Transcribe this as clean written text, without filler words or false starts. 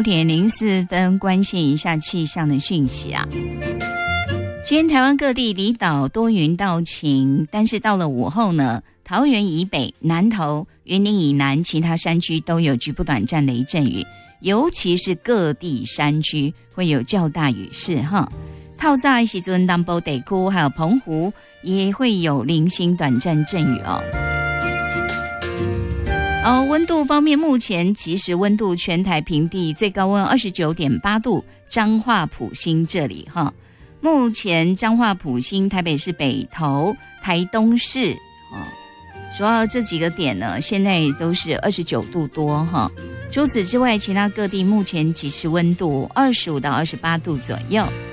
5:04，关心一下气象的讯息啊。今天台湾各地离岛多云到晴，但是到了午后呢，桃园以北、南投、云林以南其他山区都有局部短暂的一阵雨，尤其是各地山区会有较大雨势哈。透早的时阵，南部地区还有澎湖也会有零星短暂阵雨哦。温度方面，目前即时温度全台平地最高温 29.8 度，彰化埔心这里哈。目前彰化埔心、台北市北投、台东市主要这几个点呢，现在都是29度多哈。除此之外，其他各地目前即时温度25到28度左右。